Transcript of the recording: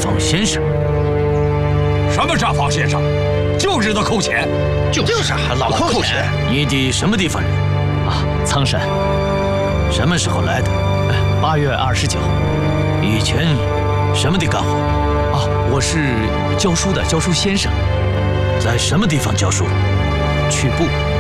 坊先生。 什么账房先生？就知道扣钱。 就是还老扣钱。 你的什么地方人？ 啊，苍山。 什么时候来的 ？8月29。 以前什么的干活？ 啊，我是教书的教书先生。 在什么地方教书？ 曲阜。